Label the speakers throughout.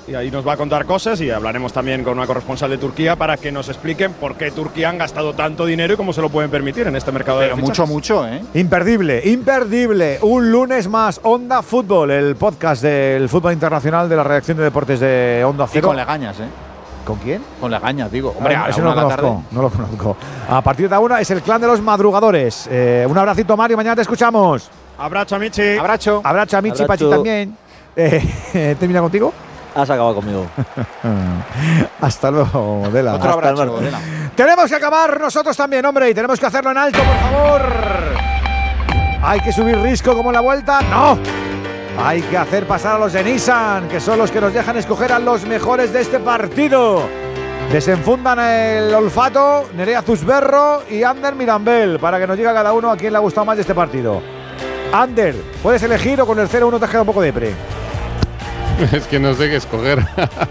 Speaker 1: y ahí nos va a contar cosas y hablaremos también con una corresponsal de Turquía para que nos expliquen por qué Turquía han gastado tanto dinero y cómo se lo pueden permitir en este mercado de fichajes.
Speaker 2: Mucho, ¿eh?
Speaker 3: Imperdible. Un lunes más Onda Fútbol, el podcast del fútbol internacional de la redacción de deportes de Onda Cero.
Speaker 2: Y con Legañas, ¿eh?
Speaker 3: ¿Con quién?
Speaker 2: Con Legañas, digo. Hombre,
Speaker 3: Ese no lo conozco. A partir de ahora es el clan de los madrugadores. Un abracito, Mario. Mañana te escuchamos.
Speaker 1: Abrazo, Michi.
Speaker 3: Abrazo a Michi, Pachi también. ¿Termina contigo?
Speaker 4: Has acabado conmigo.
Speaker 3: Hasta luego, Modela.
Speaker 2: Otro abrazo, Modela.
Speaker 3: Tenemos que acabar nosotros también, hombre, y tenemos que hacerlo en alto, por favor. Hay que subir Risco como en la vuelta. ¡No! Hay que hacer pasar a los de Nissan, que son los que nos dejan escoger a los mejores de este partido. Desenfundan el olfato Nerea Zusberro y Ander Mirambel, para que nos diga cada uno a quién le ha gustado más de este partido. Ander, puedes elegir o con el 0-1 te has quedado un poco depre.
Speaker 5: Es que no sé qué escoger.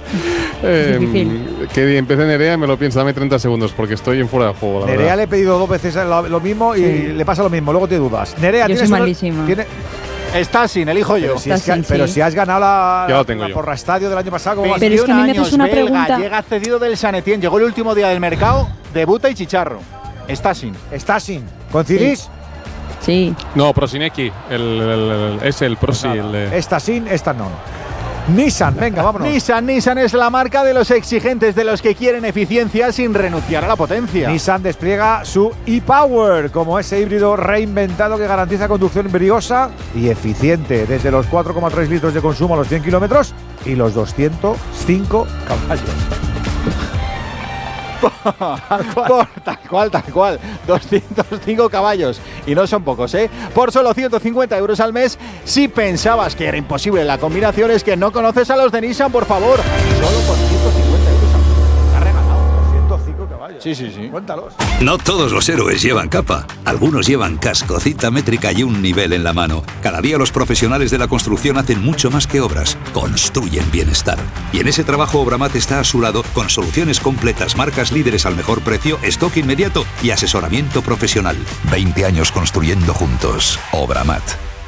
Speaker 5: Que empiece Nerea, me lo pienso, dame 30 segundos porque estoy en fuera de juego. La
Speaker 3: Nerea
Speaker 5: verdad.
Speaker 3: le he pedido 2 veces lo mismo y le pasa lo mismo, luego te dudas. Nerea,
Speaker 6: yo soy malísima.
Speaker 2: Está sin, elijo yo.
Speaker 3: Pero si has ganado la
Speaker 5: yo.
Speaker 3: Porra Estadio del año pasado, ¿cómo vas?
Speaker 6: Pero es que a mí me haces una pregunta.
Speaker 2: Llega cedido del San Etienne, llegó el último día del mercado, debuta y chicharro. Está sin.
Speaker 3: ¿Coincidís?
Speaker 6: Sí.
Speaker 5: No, Prosinecki, es el Prosi.
Speaker 3: Esta sin, esta no. Nissan, venga, vámonos.
Speaker 2: Nissan es la marca de los exigentes, de los que quieren eficiencia sin renunciar a la potencia.
Speaker 3: Nissan despliega su e-Power como ese híbrido reinventado que garantiza conducción briosa y eficiente desde los 4,3 litros de consumo a los 100 kilómetros y los 205 caballos.
Speaker 2: Tal cual. 205 caballos. Y no son pocos, ¿eh? Por solo 150 euros al mes. Si pensabas que era imposible la combinación, es que no conoces a los de Nissan, por favor. Solo por 150 euros al mes. Ha regalado 105 caballos. Sí.
Speaker 3: Cuéntalos.
Speaker 7: No todos los héroes llevan capa. Algunos llevan casco, cita métrica y un nivel en la mano. Cada día los profesionales de la construcción hacen mucho más que obras. Construyen bienestar. Y en ese trabajo Obramat está a su lado con soluciones completas, marcas líderes al mejor precio, stock inmediato y asesoramiento profesional. 20 años construyendo juntos. Obramat.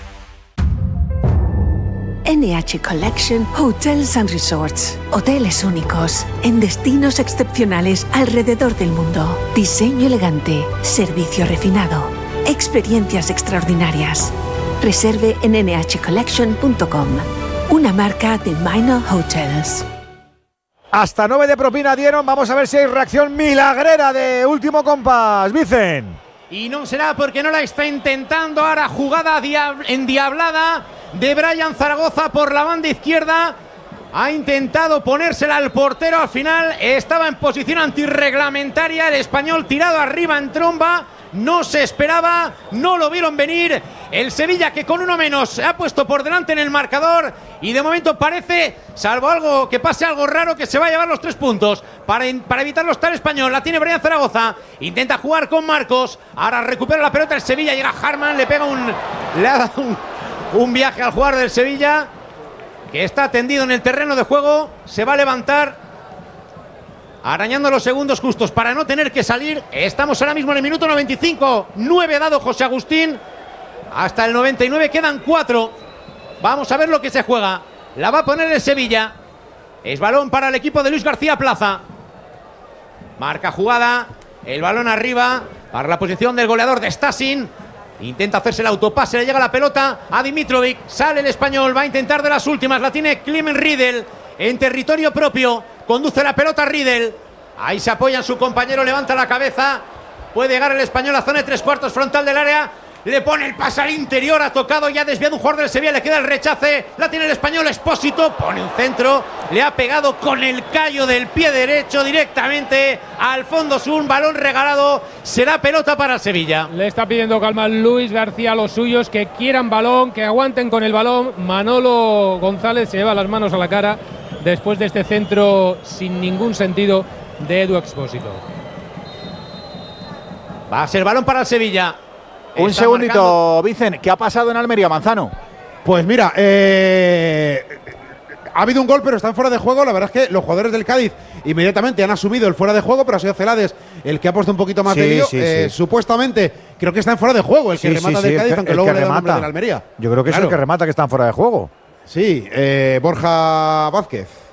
Speaker 8: NH Collection Hotels and Resorts. Hoteles únicos, en destinos excepcionales alrededor del mundo. Diseño elegante, servicio refinado, experiencias extraordinarias. Reserve en nhcollection.com. Una marca de Minor Hotels.
Speaker 3: Hasta 9 de propina dieron. Vamos a ver si hay reacción milagrera de Último Compás. Vicen.
Speaker 9: Y no será porque no la está intentando. Ahora jugada endiablada de Brian Zaragoza por la banda izquierda. Ha intentado ponérsela al portero. Al final estaba en posición antirreglamentaria. El español tirado arriba en tromba. No se esperaba, no lo vieron venir. El Sevilla, que con uno menos se ha puesto por delante en el marcador. Y de momento parece, salvo que pase algo raro, que se va a llevar los 3 puntos. Para evitarlo está el español. La tiene Brian Zaragoza. Intenta jugar con Marcos. Ahora recupera la pelota el Sevilla. Llega Harman, le ha dado un viaje al jugador del Sevilla, que está tendido en el terreno de juego. Se va a levantar, arañando los segundos justos para no tener que salir. Estamos ahora mismo en el minuto 95. 9 dado José Agustín. Hasta el 99 quedan 4. Vamos a ver lo que se juega. La va a poner el Sevilla. Es balón para el equipo de Luis García Plaza. Marca jugada. El balón arriba para la posición del goleador de Stasin. Intenta hacerse el autopase, le llega la pelota a Dimitrovic. Sale el español, va a intentar de las últimas. La tiene Clement Riedel en territorio propio. Conduce la pelota a Riedel. Ahí se apoya en su compañero, levanta la cabeza. Puede llegar el español a zona de 3/4 frontal del área. Le pone el pase al interior, ha tocado y ha desviado un jugador del Sevilla. Le queda el rechace, la tiene el español. Expósito, pone un centro. Le ha pegado con el callo del pie derecho directamente al fondo sur. Un balón regalado, será pelota para el Sevilla.
Speaker 10: Le está pidiendo calma Luis García a los suyos, que quieran balón, que aguanten con el balón. Manolo González se lleva las manos a la cara después de este centro sin ningún sentido de Edu Expósito.
Speaker 9: Va a ser balón para el Sevilla.
Speaker 2: Un segundito, Vicen, ¿qué ha pasado en Almería, Manzano?
Speaker 11: Pues mira, ha habido un gol, pero están fuera de juego. La verdad es que los jugadores del Cádiz inmediatamente han asumido el fuera de juego, pero ha sido Celades el que ha puesto un poquito más de lío. Supuestamente, creo que está en fuera de juego el que remata del Cádiz, aunque luego le da el nombre de la Almería.
Speaker 3: Yo creo que es el que remata que está en fuera de juego.
Speaker 11: Sí, Borja Vázquez.